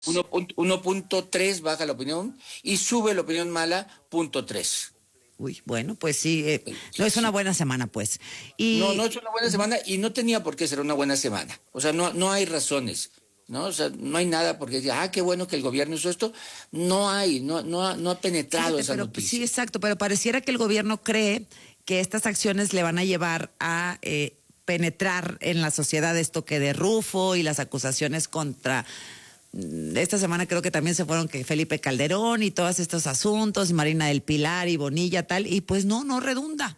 1.3 baja la opinión y sube la opinión mala 0.3. Uy, bueno, pues sí, no es una buena semana, pues. No es una buena semana y no tenía por qué ser una buena semana. O sea, no hay razones, ¿no? O sea, no hay nada porque diga, qué bueno que el gobierno hizo esto. No ha penetrado esa noticia. Sí, exacto, pero pareciera que el gobierno cree que estas acciones le van a llevar a penetrar en la sociedad esto que de Rufo y las acusaciones contra... Esta semana creo que también se fueron que Felipe Calderón y todos estos asuntos, y Marina del Pilar y Bonilla tal, y pues no redunda.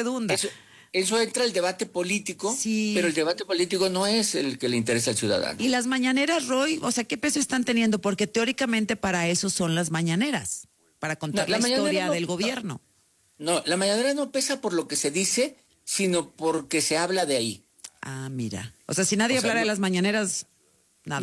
Eso entra el debate político, sí. Pero el debate político no es el que le interesa al ciudadano. Y las mañaneras, Roy, o sea, ¿qué peso están teniendo? Porque teóricamente para eso son las mañaneras, para contar la historia del gobierno. No, la mañanera no pesa por lo que se dice, sino porque se habla de ahí. Ah, mira. O sea, si nadie hablara de las mañaneras... Nada.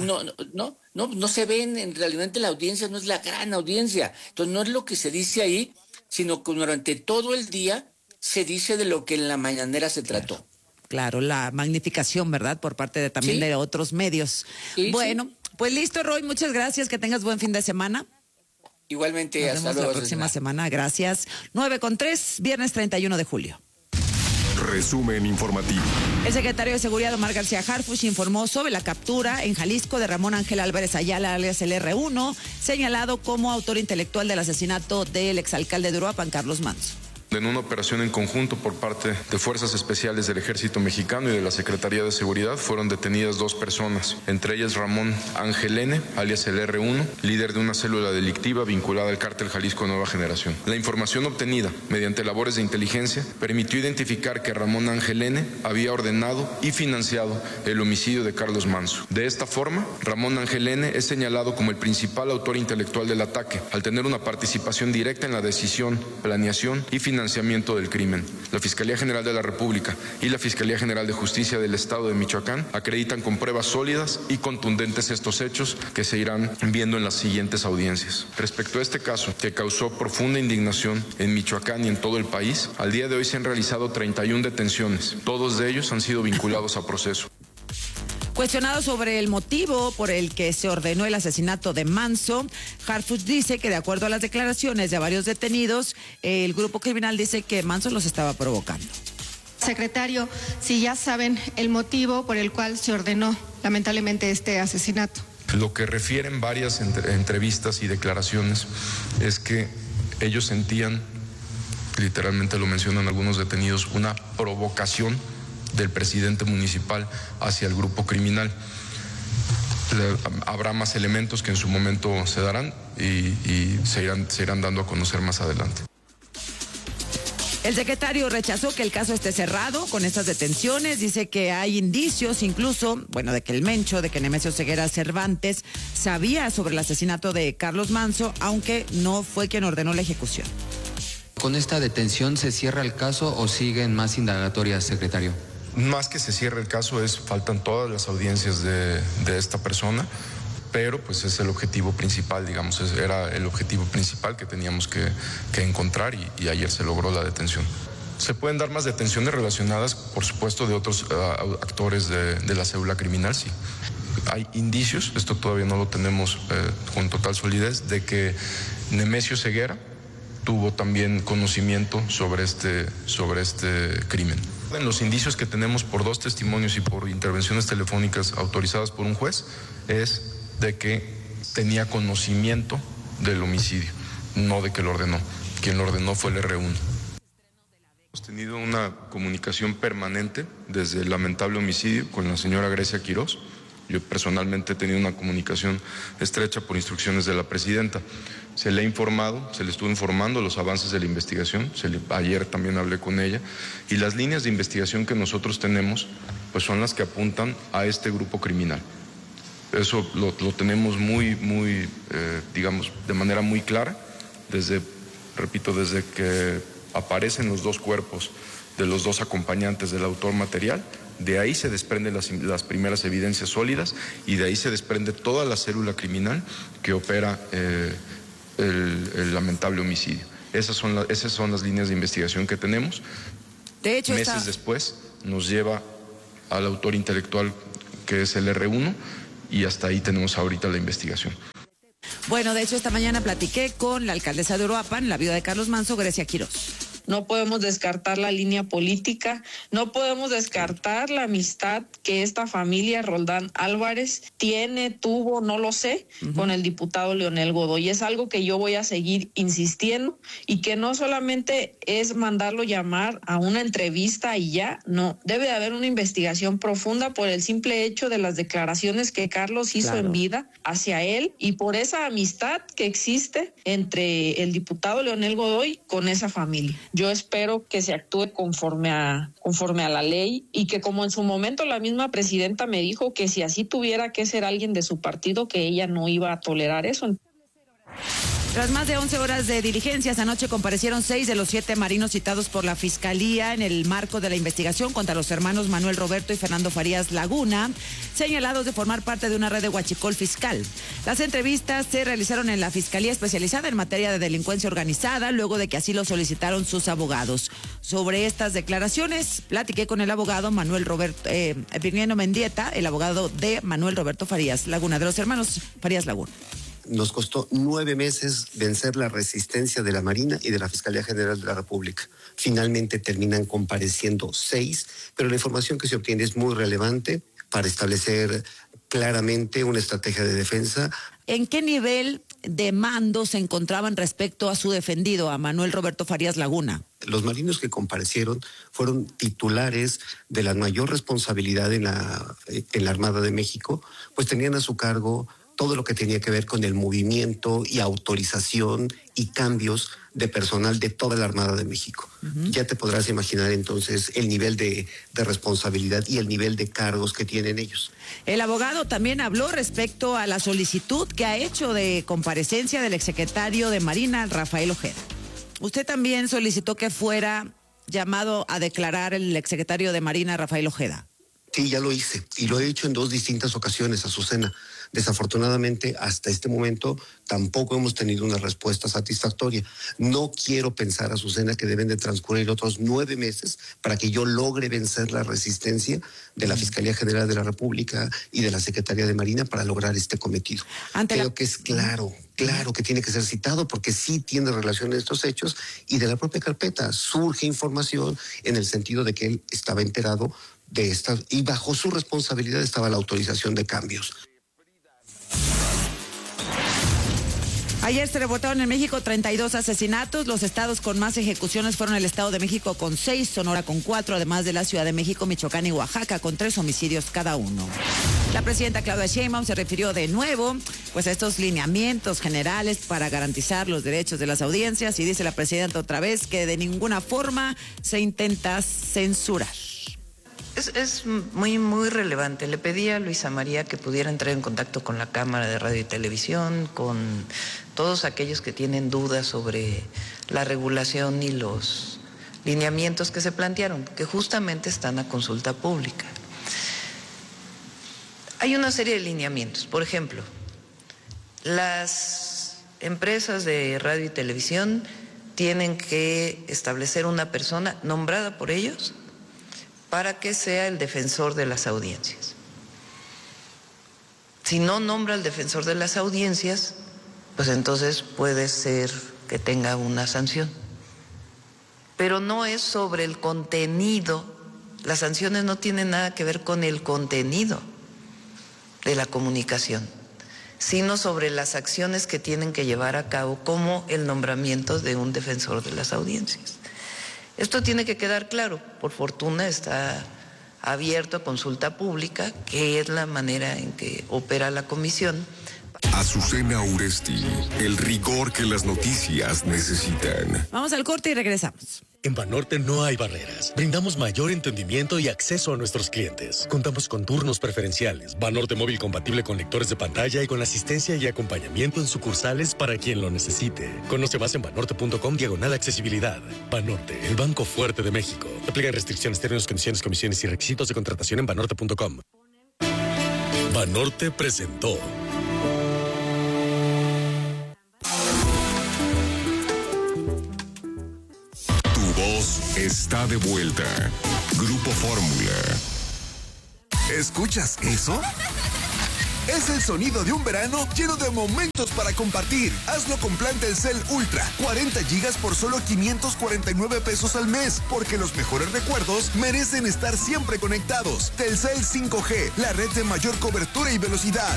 No se ven, en realidad la audiencia no es la gran audiencia. Entonces no es lo que se dice ahí, sino que durante todo el día se dice de lo que en la mañanera se trató. Claro, la magnificación, ¿verdad? Por parte también de otros medios. Sí, bueno, pues listo, Roy, muchas gracias, que tengas buen fin de semana. Igualmente, hasta luego. La próxima semana, gracias. 9:03, viernes 31 de julio. Resumen informativo. El secretario de Seguridad, Omar García Harfuch, informó sobre la captura en Jalisco de Ramón Ángel Álvarez Ayala, alias el R1, señalado como autor intelectual del asesinato del exalcalde de Uruapan, Carlos Manzo. En una operación en conjunto por parte de Fuerzas Especiales del Ejército Mexicano y de la Secretaría de Seguridad fueron detenidas 2 personas, entre ellas Ramón Ángel N., alias el R1, líder de una célula delictiva vinculada al cártel Jalisco Nueva Generación. La información obtenida mediante labores de inteligencia permitió identificar que Ramón Ángel N. había ordenado y financiado el homicidio de Carlos Manzo. De esta forma, Ramón Ángel N. es señalado como el principal autor intelectual del ataque, al tener una participación directa en la decisión, planeación y financiamiento del crimen. La Fiscalía General de la República y la Fiscalía General de Justicia del Estado de Michoacán acreditan con pruebas sólidas y contundentes estos hechos que se irán viendo en las siguientes audiencias. Respecto a este caso, que causó profunda indignación en Michoacán y en todo el país, al día de hoy se han realizado 31 detenciones. Todos de ellos han sido vinculados a proceso. Cuestionado sobre el motivo por el que se ordenó el asesinato de Manzo, Harfuch dice que de acuerdo a las declaraciones de varios detenidos, el grupo criminal dice que Manzo los estaba provocando. Secretario, si ya saben el motivo por el cual se ordenó lamentablemente este asesinato. Lo que refieren varias entrevistas y declaraciones es que ellos sentían, literalmente lo mencionan algunos detenidos, una provocación del presidente municipal hacia el grupo criminal. Habrá más elementos que en su momento se darán y se irán dando a conocer más adelante. El secretario rechazó que el caso esté cerrado con estas detenciones. Dice que hay indicios incluso, de que el mencho, de que Nemesio Ceguera Cervantes sabía sobre el asesinato de Carlos Manzo, aunque no fue quien ordenó la ejecución. ¿Con esta detención se cierra el caso o siguen más indagatorias, secretario? Más que se cierre el caso, faltan todas las audiencias de esta persona, pero pues es el objetivo principal, era el objetivo principal que teníamos que encontrar y ayer se logró la detención. Se pueden dar más detenciones relacionadas, por supuesto, de otros actores de la célula criminal, sí. Hay indicios, esto todavía no lo tenemos con total solidez, de que Nemesio Ceguera tuvo también conocimiento sobre este crimen. En los indicios que tenemos por 2 testimonios y por intervenciones telefónicas autorizadas por un juez es de que tenía conocimiento del homicidio, no de que lo ordenó. Quien lo ordenó fue el R1. Hemos tenido una comunicación permanente desde el lamentable homicidio con la señora Grecia Quirós. Yo personalmente he tenido una comunicación estrecha por instrucciones de la presidenta. Se le estuvo informando los avances de la investigación, ayer también hablé con ella, y las líneas de investigación que nosotros tenemos pues son las que apuntan a este grupo criminal. Eso lo tenemos de manera muy clara, desde que aparecen los 2 cuerpos de los 2 acompañantes del autor material. De ahí se desprenden las primeras evidencias sólidas y de ahí se desprende toda la célula criminal que opera el lamentable homicidio. Esas son las líneas de investigación que tenemos. De hecho, meses después nos lleva al autor intelectual, que es el R1, y hasta ahí tenemos ahorita la investigación. Bueno, de hecho, esta mañana platiqué con la alcaldesa de Uruapan, la viuda de Carlos Manzo, Grecia Quirós. No podemos descartar la línea política, no podemos descartar la amistad que esta familia Roldán Álvarez tuvo, no lo sé, con el diputado Leonel Godoy. Es algo que yo voy a seguir insistiendo y que no solamente es mandarlo llamar a una entrevista y ya, no, debe de haber una investigación profunda por el simple hecho de las declaraciones que Carlos hizo en vida hacia él y por esa amistad que existe entre el diputado Leonel Godoy con esa familia. Yo espero que se actúe conforme a la ley y que, como en su momento la misma presidenta me dijo, que si así tuviera que ser alguien de su partido, que ella no iba a tolerar eso. Tras más de 11 horas de diligencias, anoche comparecieron 6 de los 7 marinos citados por la Fiscalía en el marco de la investigación contra los hermanos Manuel Roberto y Fernando Farías Laguna, señalados de formar parte de una red de huachicol fiscal. Las entrevistas se realizaron en la Fiscalía especializada en materia de delincuencia organizada, luego de que así lo solicitaron sus abogados. Sobre estas declaraciones, platiqué con el abogado Virginiano Mendieta, el abogado de Manuel Roberto Farías Laguna, de los hermanos Farías Laguna. Nos costó 9 meses vencer la resistencia de la Marina y de la Fiscalía General de la República. Finalmente terminan compareciendo 6, pero la información que se obtiene es muy relevante para establecer claramente una estrategia de defensa. ¿En qué nivel de mando se encontraban respecto a su defendido, a Manuel Roberto Farías Laguna? Los marinos que comparecieron fueron titulares de la mayor responsabilidad en la Armada de México, pues tenían a su cargo todo lo que tenía que ver con el movimiento y autorización y cambios de personal de toda la Armada de México. Ya te podrás imaginar entonces el nivel de responsabilidad y el nivel de cargos que tienen ellos. El abogado también habló respecto a la solicitud que ha hecho de comparecencia del exsecretario de Marina, Rafael Ojeda. Usted también solicitó que fuera llamado a declarar el exsecretario de Marina, Rafael Ojeda. Sí, ya lo hice y lo he hecho en 2 distintas ocasiones, Azucena. Desafortunadamente, hasta este momento, tampoco hemos tenido una respuesta satisfactoria. No quiero pensar, Azucena, que deben de transcurrir otros 9 meses para que yo logre vencer la resistencia de la Fiscalía General de la República y de la Secretaría de Marina para lograr este cometido. Creo que es claro que tiene que ser citado porque sí tiene relación a estos hechos y de la propia carpeta surge información en el sentido de que él estaba enterado de esta y bajo su responsabilidad estaba la autorización de cambios. Ayer se reportaron en México 32 asesinatos. Los estados con más ejecuciones fueron el Estado de México con 6, Sonora con 4, además de la Ciudad de México, Michoacán y Oaxaca con 3 homicidios cada uno. La presidenta Claudia Sheinbaum se refirió de nuevo a estos lineamientos generales para garantizar los derechos de las audiencias y dice la presidenta otra vez que de ninguna forma se intenta censurar. Es muy relevante. Le pedí a Luisa María que pudiera entrar en contacto con la Cámara de Radio y Televisión, con todos aquellos que tienen dudas sobre la regulación y los lineamientos que se plantearon, que justamente están a consulta pública. Hay una serie de lineamientos. Por ejemplo, las empresas de radio y televisión tienen que establecer una persona nombrada por ellos para que sea el defensor de las audiencias. Si no nombra al defensor de las audiencias, pues entonces puede ser que tenga una sanción. Pero no es sobre el contenido, las sanciones no tienen nada que ver con el contenido de la comunicación, sino sobre las acciones que tienen que llevar a cabo, como el nombramiento de un defensor de las audiencias. Esto tiene que quedar claro. Por fortuna está abierto a consulta pública, que es la manera en que opera la comisión. Azucena Uresti, el rigor que las noticias necesitan. Vamos al corte y regresamos. En Banorte no hay barreras. Brindamos mayor entendimiento y acceso a nuestros clientes. Contamos con turnos preferenciales, Banorte móvil compatible con lectores de pantalla y con asistencia y acompañamiento en sucursales para quien lo necesite. Conoce más en banorte.com/accesibilidad. Banorte, el banco fuerte de México. Aplican restricciones, términos, condiciones, comisiones y requisitos de contratación en banorte.com. Banorte presentó. Está de vuelta. Grupo Fórmula. ¿Escuchas eso? Es el sonido de un verano lleno de momentos para compartir. Hazlo con plan Telcel Ultra. 40 gigas por solo 549 pesos al mes. Porque los mejores recuerdos merecen estar siempre conectados. Telcel 5G, la red de mayor cobertura y velocidad.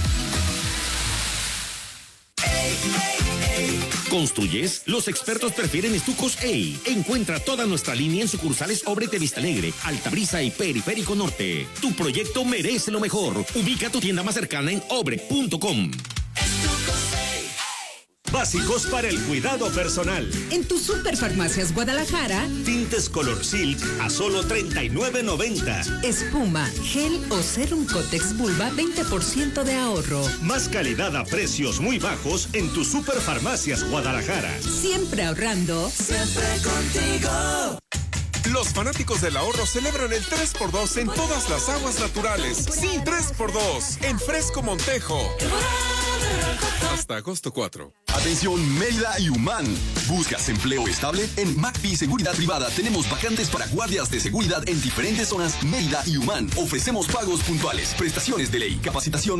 ¿Construyes? Los expertos prefieren estucos EI. Encuentra toda nuestra línea en sucursales Obrete de Vistalegre, Altabrisa y Periférico Norte. Tu proyecto merece lo mejor. Ubica tu tienda más cercana en obre.com. Básicos para el cuidado personal. En tu Superfarmacias Guadalajara, tintes Color Silk a solo $39.90. Espuma, gel o serum Cotex Vulva, 20% de ahorro. Más calidad a precios muy bajos en tu Superfarmacias Guadalajara. Siempre ahorrando. Siempre contigo. Los fanáticos del ahorro celebran el 3x2 en todas las aguas naturales. Sí, 3x2 en Fresco Montejo. Hasta agosto 4. Atención Mérida y Humán. ¿Buscas empleo estable? En McPhee Seguridad Privada tenemos vacantes para guardias de seguridad en diferentes zonas Mérida y Humán. Ofrecemos pagos puntuales, prestaciones de ley, capacitación